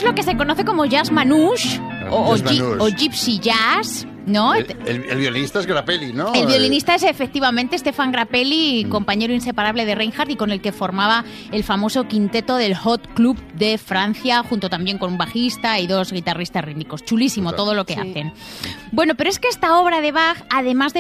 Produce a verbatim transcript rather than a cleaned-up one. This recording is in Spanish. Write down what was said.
lo que se conoce como jazz manouche o, o, Jazz gi- manouche. o gypsy jazz, ¿no? El, el- el violinista es Grappelli, ¿no? El violinista es efectivamente Stefan Grappelli, Mm. compañero inseparable de Reinhardt y con el que formaba el famoso quinteto del Hot Club de Francia, junto también con un bajista y dos guitarristas rítmicos. Chulísimo Total. todo lo que Sí. hacen. Bueno, pero es que esta obra de Bach, además de